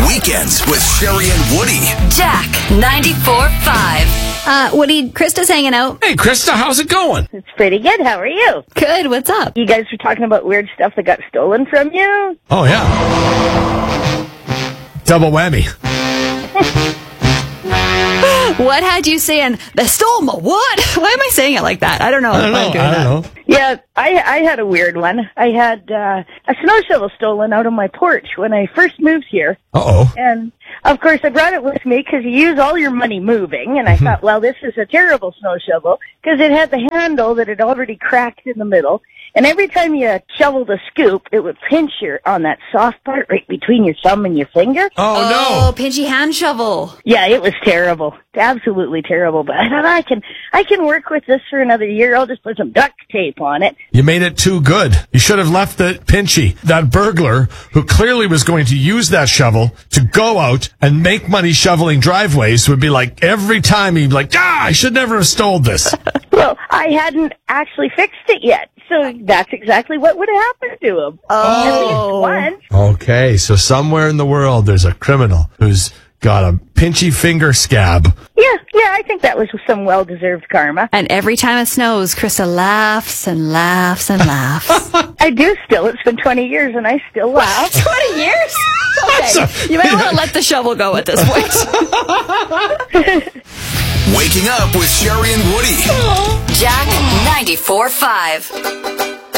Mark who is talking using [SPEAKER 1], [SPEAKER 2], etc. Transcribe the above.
[SPEAKER 1] Weekends with Sherry and Woody.
[SPEAKER 2] Jack 94.5.
[SPEAKER 3] Woody, Krista's hanging out.
[SPEAKER 4] Hey, Krista, how's it going?
[SPEAKER 5] It's pretty good. How are you?
[SPEAKER 3] Good, what's up?
[SPEAKER 5] You guys were talking about weird stuff that got stolen from you?
[SPEAKER 4] Oh, yeah. Double whammy.
[SPEAKER 3] What had you saying, they stole my what? Why am I saying it like that? I don't know.
[SPEAKER 4] I don't know.
[SPEAKER 5] Yeah, I had a weird one. I had a snow shovel stolen out of my porch when I first moved here.
[SPEAKER 4] Uh-oh.
[SPEAKER 5] And, of course, I brought it with me because you use all your money moving. And I thought, well, this is a terrible snow shovel because it had the handle that had already cracked in the middle. And every time you shoveled a scoop, it would pinch on that soft part right between your thumb and your finger.
[SPEAKER 4] Oh,
[SPEAKER 3] pinchy hand shovel.
[SPEAKER 5] Yeah, it was terrible. Absolutely terrible. But I thought I can work with this for another year. I'll just put some duct tape on it.
[SPEAKER 4] You made it too good. You should have left it pinchy. That burglar, who clearly was going to use that shovel to go out and make money shoveling driveways, would be like, every time he'd be like, I should never have stole this.
[SPEAKER 5] Well, I hadn't actually fixed it yet. So that's exactly what would have happened to him. At least once.
[SPEAKER 4] Okay, so somewhere in the world there's a criminal who's got a pinchy finger scab.
[SPEAKER 5] Yeah, I think that was some well-deserved karma.
[SPEAKER 3] And every time it snows, Krista laughs and laughs and laughs.
[SPEAKER 5] I do still. It's been 20 years and I still laugh.
[SPEAKER 3] 20 years? Okay. You might want to let the shovel go at this point.
[SPEAKER 1] Waking up with Sherry and Woody.
[SPEAKER 2] Jack 94.5.